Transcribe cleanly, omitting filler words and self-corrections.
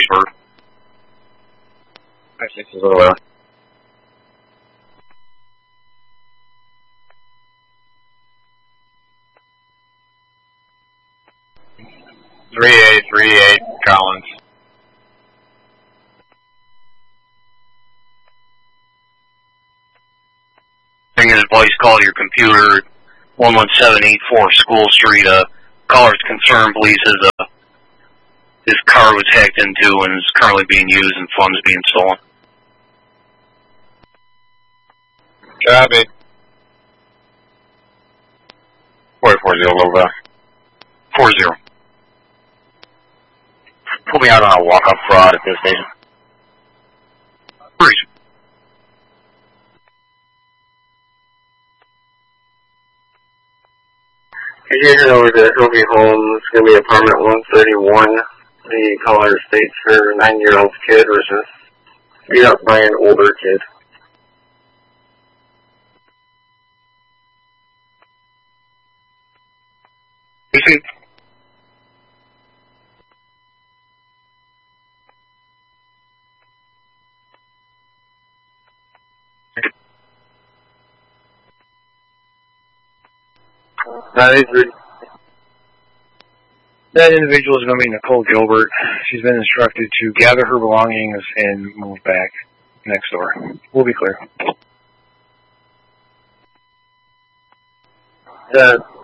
Murfreesburg. 56 is a little low. .3838 Collins. Thing is, please call your computer 11784 School Street. Caller's concern believes his car was hacked into and is currently being used and funds being stolen. Copy. 440 low back. 40. Put me out on a walk-up fraud at this station. Freeze. You're heading over to Hillview Homes. It's going to be apartment 131. The caller states her 9-year-old kid was just beat up by an older kid. Easy. That individual is going to be Nicole Gilbert. She's been instructed to gather her belongings and move back next door. We'll be clear.